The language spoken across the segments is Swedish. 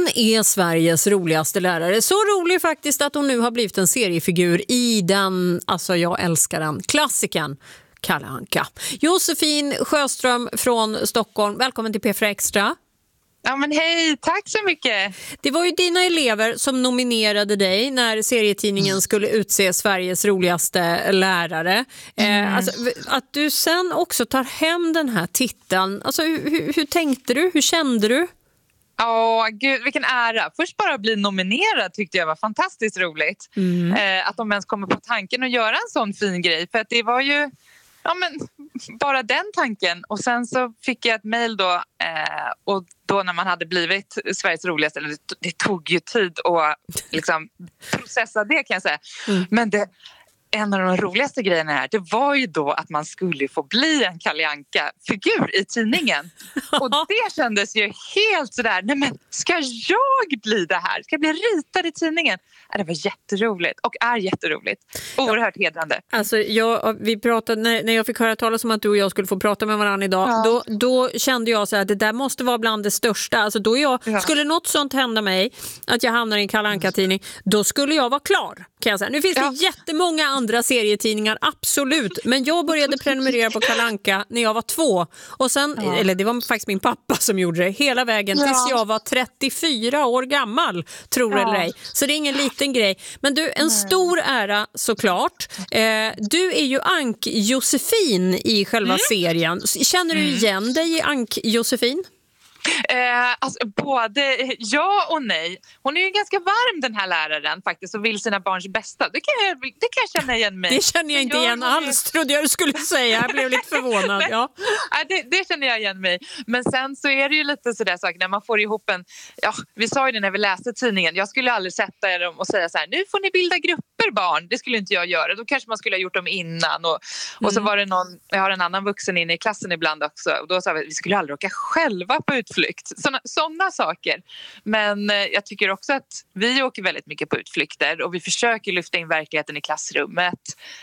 är Sveriges roligaste lärare. Så rolig faktiskt att hon nu har blivit en seriefigur i den, alltså jag älskar den, klassikern Kalle Anka. Josefin Sjöström från Stockholm, välkommen till P4 Extra. Ja men hej, tack så mycket. Det var ju dina elever som nominerade dig när serietidningen skulle utse Sveriges roligaste lärare. Alltså, att du sen också tar hem den här titeln, alltså, hur tänkte du? Hur kände du? Gud, vilken ära. Först bara bli nominerad tyckte jag var fantastiskt roligt. Att de ens kommer på tanken att göra en sån fin grej. För att det var ju bara den tanken. Och sen så fick jag ett mejl då. Och då när man hade blivit Sveriges roligaste, det tog ju tid att liksom processa det kan jag säga. Men en av de roligaste grejerna här, det var ju då att man skulle få bli en Kalle Anka-figur i tidningen. Och det kändes ju helt sådär, nej men ska jag bli det här? Ska jag bli ritad i tidningen? Det var jätteroligt och är jätteroligt. Oerhört hedrande. Alltså vi pratade, när jag fick höra talas om att du och jag skulle få prata med varandra idag, då kände jag så här, att det där måste vara bland det största. Alltså skulle något sånt hända mig, att jag hamnar i en Kalle Anka-tidning, då skulle jag vara klar, kan jag säga. Nu finns det jättemånga andra serietidningar, absolut. Men jag började prenumerera på Kalle Anka när jag var 2. Och sen, eller det var faktiskt min pappa som gjorde det, hela vägen tills jag var 34 år gammal, tror eller ej. Så det är ingen liten grej. Men du, en stor ära såklart. Du är ju Ank-Josefin i själva serien. Känner du igen dig i Ank-Josefin? Alltså, både ja och nej. Hon är ju ganska varm den här läraren faktiskt och vill sina barns bästa. Det kan jag känna igen mig. Det känner jag inte igen alls, trodde jag du skulle säga. Jag blev lite förvånad. Det känner jag igen mig. Men sen så är det ju lite sådär saker när man får ihop vi sa ju det när vi läste tidningen. Jag skulle aldrig sätta dem och säga så här: nu får ni bilda grupper barn. Det skulle inte jag göra. Då kanske man skulle ha gjort dem innan. Och så var det jag har en annan vuxen inne i klassen ibland också. Och då sa vi skulle aldrig åka själva på utflykt. Sådana saker. Men jag tycker också att vi åker väldigt mycket på utflykter och vi försöker lyfta in verkligheten i klassrummet.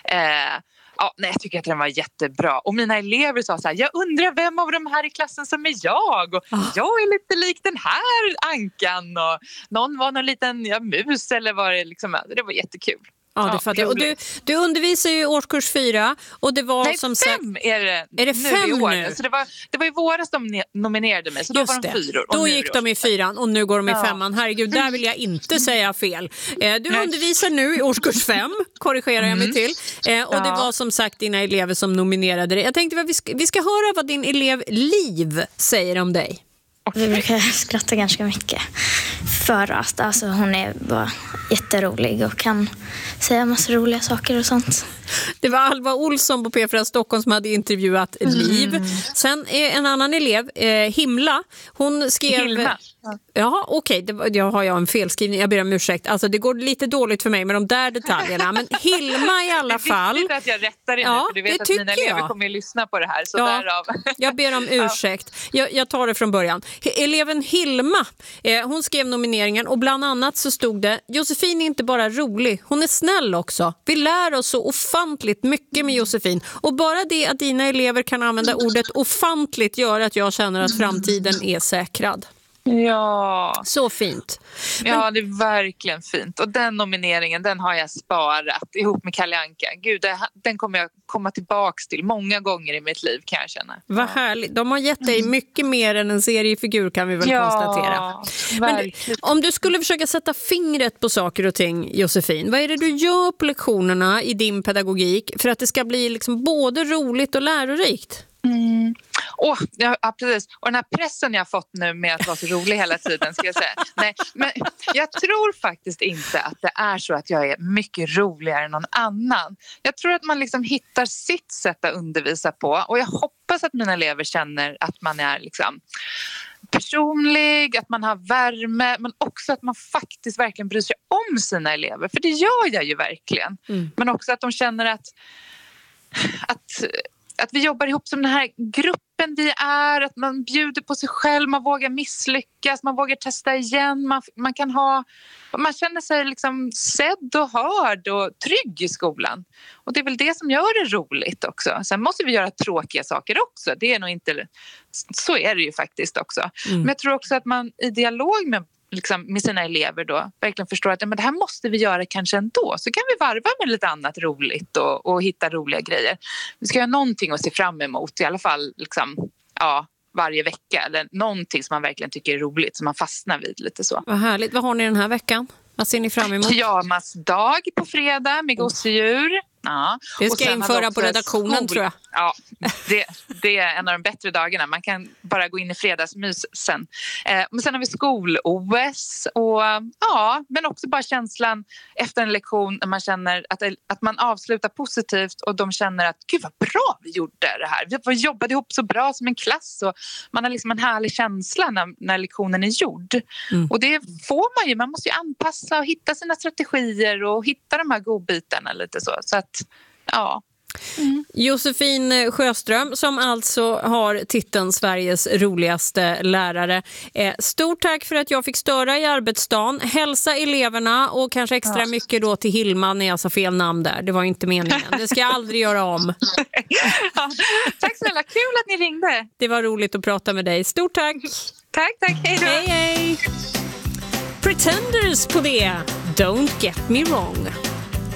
Jag tycker att den var jättebra. Och mina elever sa så här: jag undrar vem av de här i klassen som är jag. Och jag är lite lik den här Ankan. Och någon var någon liten mus eller vad det liksom. Det var jättekul. Ja, det fattar jag. Och du undervisar ju i årskurs 4 och det var som 5 sagt, är det 5 nu? Så det var i våras de nominerade mig, så då var de 4. Då gick de i 4 och nu går de i 5. Herregud, där vill jag inte säga fel. Du undervisar nu i årskurs 5, korrigerar jag mig till. Och det var som sagt dina elever som nominerade dig. Jag tänkte att vi ska höra vad din elev Liv säger om dig. Vi brukar skratta ganska mycket för att hon är bara jätterolig och kan säga massa roliga saker och sånt. Det var Alva Olsson på P4 Stockholm som hade intervjuat Liv. Sen en annan elev, Himla, hon skrev... Hilma. Ja, okej, det har jag en felskrivning, jag ber om ursäkt. Alltså det går lite dåligt för mig med de där detaljerna. Men Hilma i alla fall... Det är viktigt att jag rättar dig nu, för du vet att mina elever kommer att lyssna på det här. Så därav. Jag ber om ursäkt. Jag tar det från början. Eleven Hilma, hon skrev nomineringen och bland annat så stod det: Josefin är inte bara rolig, hon är snäll också. Vi lär oss så ofantligt mycket med Josefin. Och bara det att dina elever kan använda ordet ofantligt gör att jag känner att framtiden är säkrad. Ja. Så fint. Ja, det är verkligen fint. Och den nomineringen, den har jag sparat ihop med Kalle Anka. Gud, den kommer jag komma tillbaks till många gånger i mitt liv, kan jag känna. Vad härligt. De har gett dig mycket mer än en seriefigur, kan vi väl konstatera. Men om du skulle försöka sätta fingret på saker och ting, Josefin, vad är det du gör på lektionerna i din pedagogik för att det ska bli liksom både roligt och lärorikt? Precis. Och den här pressen jag har fått nu med att vara så rolig hela tiden, ska jag säga. Nej, men jag tror faktiskt inte att det är så att jag är mycket roligare än någon annan. Jag tror att man liksom hittar sitt sätt att undervisa på, och jag hoppas att mina elever känner att man är liksom personlig, att man har värme, men också att man faktiskt verkligen bryr sig om sina elever, för det gör jag ju verkligen. Men också att de känner att vi jobbar ihop som den här gruppen vi är, att man bjuder på sig själv, man vågar misslyckas, man vågar testa igen, man känner sig liksom sedd och hörd och trygg i skolan. Och det är väl det som gör det roligt också. Sen måste vi göra tråkiga saker också, det är nog inte, så är det ju faktiskt också. Men jag tror också att man i dialog med liksom, med sina elever då verkligen förstår att men det här måste vi göra kanske ändå. Så kan vi varva med lite annat roligt och hitta roliga grejer. Vi ska ha någonting att se fram emot i alla fall liksom, varje vecka. Eller någonting som man verkligen tycker är roligt som man fastnar vid lite så. Vad härligt. Vad har ni den här veckan? Vad ser ni fram emot? Pyjamasdag på fredag med gosedjur. Ja. Det ska jag införa på redaktionen tror jag. Ja, det är en av de bättre dagarna. Man kan bara gå in i fredagsmys sen. Men sen har vi skol-OS. Men också bara känslan efter en lektion när man känner att man avslutar positivt och de känner att gud vad bra vi gjorde det här. Vi jobbade ihop så bra som en klass och man har liksom en härlig känsla när lektionen är gjord. Och det får man ju. Man måste ju anpassa och hitta sina strategier och hitta de här godbitarna lite så att Josefin Sjöström som alltså har titeln Sveriges roligaste lärare. Stort tack för att jag fick störa i arbetsdagen. Hälsa eleverna och kanske extra mycket då till Hilma när jag sa fel namn där. Det var inte meningen. Det ska jag aldrig göra om. Tack snälla, kul att ni ringde. Det var roligt att prata med dig. Stort tack. Tack, hej då. Hej. Pretenders på det. Don't get me wrong.